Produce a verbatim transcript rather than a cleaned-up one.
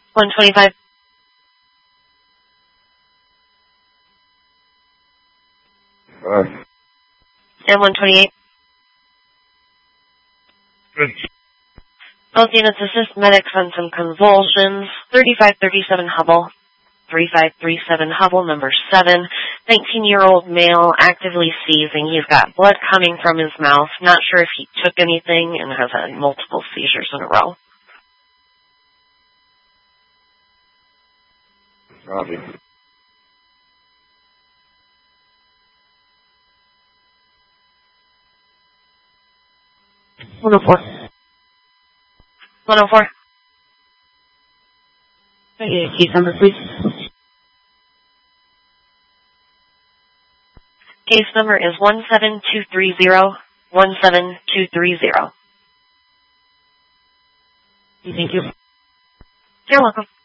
one twenty-five. Uh, And one twenty-eight. good. Both units assist medics on some convulsions. thirty-five thirty-seven Hubble. thirty-five thirty-seven Hubble, number seven. nineteen-year-old male, actively seizing. He's got blood coming from his mouth. Not sure if he took anything and has had multiple seizures in a row. Copy. one oh four. one oh four. Okay, case number, please. Case number is one seven two three zero. one seven two three zero. Thank you. You're welcome.